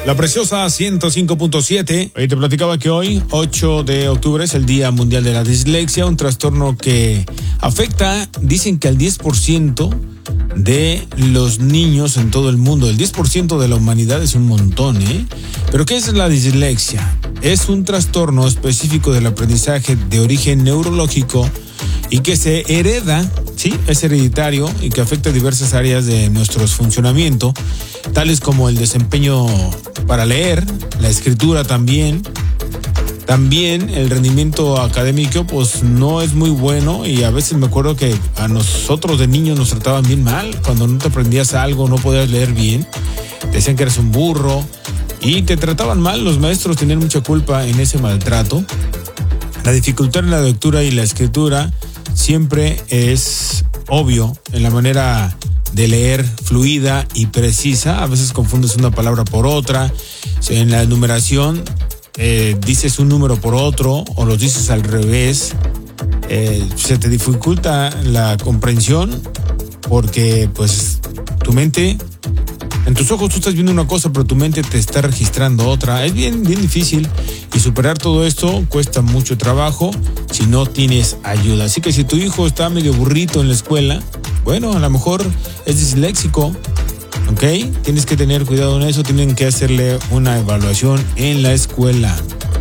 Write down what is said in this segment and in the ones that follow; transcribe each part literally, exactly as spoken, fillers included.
La Preciosa ciento cinco punto siete. Hoy te platicaba que hoy, ocho de octubre, es el Día Mundial de la Dislexia, un trastorno que afecta, dicen que al diez por ciento de los niños en todo el mundo. El diez por ciento de la humanidad es un montón, ¿eh? ¿Pero qué es la dislexia? Es un trastorno específico del aprendizaje de origen neurológico y que se hereda, sí, es hereditario y que afecta diversas áreas de nuestro funcionamiento, tales como el desempeño para leer, la escritura también. También el rendimiento académico pues no es muy bueno y a veces me acuerdo que a nosotros de niños nos trataban bien mal. Cuando no te aprendías algo, no podías leer bien, decían que eres un burro y te trataban mal. Los maestros tenían mucha culpa en ese maltrato. La dificultad en la lectura y la escritura siempre es obvio en la manera de leer fluida y precisa. A veces confundes una palabra por otra. En la enumeración eh, dices un número por otro o los dices al revés. Eh, se te dificulta la comprensión porque pues tu mente, en tus ojos tú estás viendo una cosa pero tu mente te está registrando otra. Es bien, bien difícil y superar todo esto cuesta mucho trabajo si no tienes ayuda. Así que si tu hijo está medio burrito en la escuela, bueno, a lo mejor es disléxico, ¿ok? Tienes que tener cuidado en eso, tienen que hacerle una evaluación en la escuela.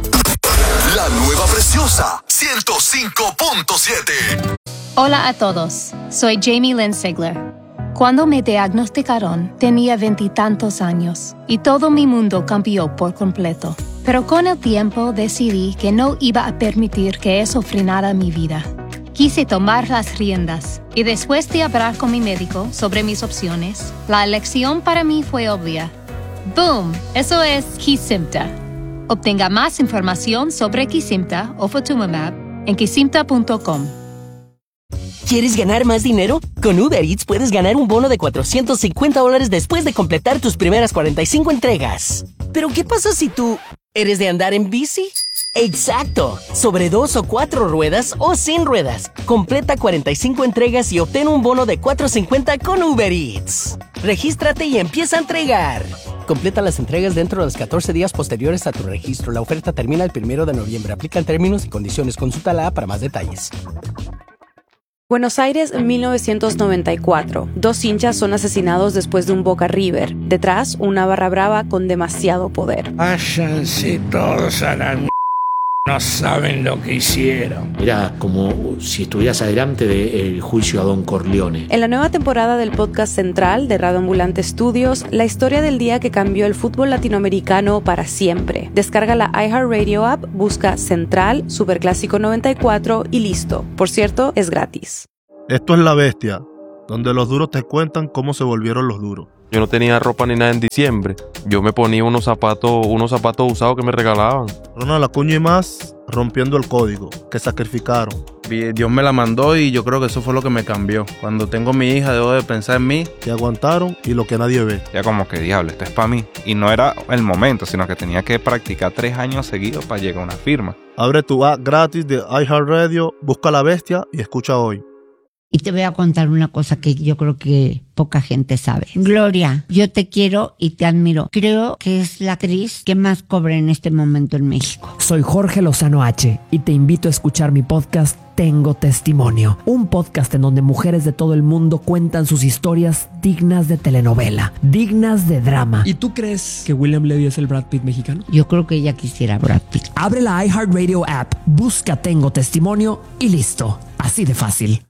La nueva Preciosa ciento cinco punto siete. Hola a todos, soy Jamie Lynn Sigler. Cuando me diagnosticaron, tenía veintitantos años y todo mi mundo cambió por completo. Pero con el tiempo decidí que no iba a permitir que eso frenara mi vida. Quise tomar las riendas y después de hablar con mi médico sobre mis opciones, la elección para mí fue obvia. ¡Boom! Eso es Kesimpta. Obtenga más información sobre Kesimpta o Ofatumumab en kesimpta punto com. ¿Quieres ganar más dinero? Con Uber Eats puedes ganar un bono de cuatrocientos cincuenta dólares después de completar tus primeras cuarenta y cinco entregas. ¿Pero qué pasa si tú eres de andar en bici? ¡Exacto! Sobre dos o cuatro ruedas o sin ruedas. Completa cuarenta y cinco entregas y obtén un bono de cuatrocientos cincuenta con Uber Eats. Regístrate y empieza a entregar. Completa las entregas dentro de los catorce días posteriores a tu registro. La oferta termina el primero de noviembre. Aplican términos y condiciones. Consulta la app para más detalles. Buenos Aires, mil novecientos noventa y cuatro. Dos hinchas son asesinados después de un Boca River. Detrás, una barra brava con demasiado poder. Váyanse todos a la m***. No saben lo que hicieron. Era como si estuvieras adelante del juicio a Don Corleone. En la nueva temporada del podcast central de Radio Ambulante Studios, la historia del día que cambió el fútbol latinoamericano para siempre. Descarga la iHeartRadio app, busca Central, Superclásico noventa y cuatro y listo. Por cierto, es gratis. Esto es La Bestia, donde los duros te cuentan cómo se volvieron los duros. Yo no tenía ropa ni nada en diciembre. Yo me ponía unos zapatos, unos zapatos usados que me regalaban. Ronald Acuña y más rompiendo el código, que sacrificaron. Dios me la mandó y yo creo que eso fue lo que me cambió. Cuando tengo mi hija debo de pensar en mí. Que aguantaron y lo que nadie ve. Ya como que diablo, esto es para mí. Y no era el momento, sino que tenía que practicar tres años seguidos para llegar a una firma. Abre tu app gratis de iHeartRadio, busca La Bestia y escucha hoy. Y te voy a contar una cosa que yo creo que poca gente sabe. Gloria, yo te quiero y te admiro. Creo que es la actriz que más cobra en este momento en México. Soy Jorge Lozano H y te invito a escuchar mi podcast Tengo Testimonio. Un podcast en donde mujeres de todo el mundo cuentan sus historias dignas de telenovela, dignas de drama. ¿Y tú crees que William Levy es el Brad Pitt mexicano? Yo creo que ella quisiera Brad Pitt. Abre la iHeartRadio app, busca Tengo Testimonio y listo. Así de fácil.